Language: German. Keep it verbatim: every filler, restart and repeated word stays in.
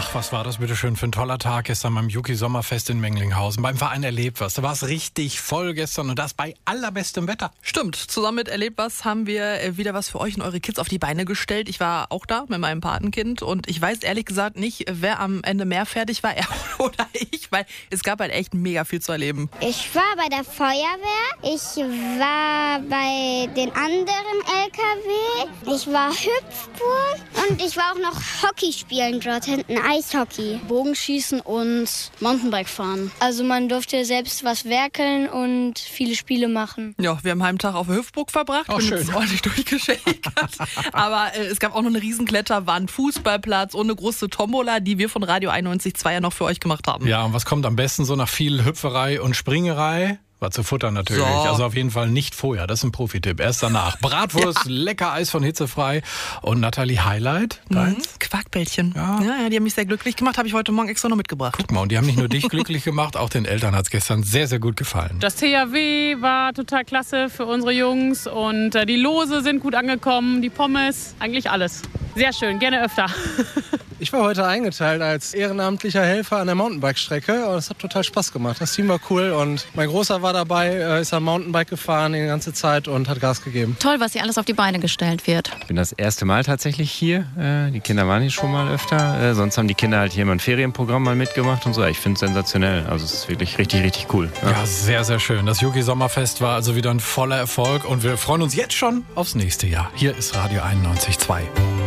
Ach, was war das bitte schön für ein toller Tag gestern beim Juki Sommerfest in Menglinghausen. Beim Verein Erlebt was. Da war es richtig voll gestern und das bei allerbestem Wetter. Stimmt, zusammen mit Erlebt was haben wir wieder was für euch und eure Kids auf die Beine gestellt. Ich war auch da mit meinem Patenkind und ich weiß ehrlich gesagt nicht, wer am Ende mehr fertig war, er oder ich, weil es gab halt echt mega viel zu erleben. Ich war bei der Feuerwehr, ich war bei den anderen L K W, ich war Hüpfburg und ich war auch noch Hockey spielen dort hinten, Eishockey. Bogenschießen und Mountainbike fahren. Also man durfte selbst was werkeln und viele Spiele machen. Ja, wir haben einen halben Tag auf der Hüpfburg verbracht, oh, bin schön. jetzt ordentlich durchgeschäkert. Aber äh, es gab auch noch eine Riesenkletterwand, Fußballplatz und eine große Tombola, die wir von Radio einundneunzig Komma zwei ja noch für euch gemacht haben. Ja, und was kommt am besten so nach viel Hüpferei und Springerei? War zu futtern natürlich. So. Also auf jeden Fall nicht vorher. Das ist ein Profitipp. Erst danach. Bratwurst, ja. Lecker Eis von Hitzefrei. Und Nathalie, Highlight? Mhm. Quarkbällchen. Ja. ja, ja, die haben mich sehr glücklich gemacht. Habe ich heute Morgen extra noch mitgebracht. Guck mal, und die haben nicht nur dich glücklich gemacht, auch den Eltern hat es gestern sehr, sehr gut gefallen. Das T H W war total klasse für unsere Jungs. Und äh, die Lose sind gut angekommen. Die Pommes, eigentlich alles. Sehr schön, gerne öfter. Ich war heute eingeteilt als ehrenamtlicher Helfer an der Mountainbike-Strecke und es hat total Spaß gemacht. Das Team war cool und mein Großer war dabei, ist am Mountainbike gefahren die ganze Zeit und hat Gas gegeben. Toll, was hier alles auf die Beine gestellt wird. Ich bin das erste Mal tatsächlich hier. Die Kinder waren hier schon mal öfter. Sonst haben die Kinder halt hier mal ein Ferienprogramm mal mitgemacht und so. Ich finde es sensationell. Also es ist wirklich richtig, richtig cool. Ja, ja sehr, sehr schön. Das Juki Sommerfest war also wieder ein voller Erfolg und wir freuen uns jetzt schon aufs nächste Jahr. Hier ist Radio einundneunzig Komma zwei.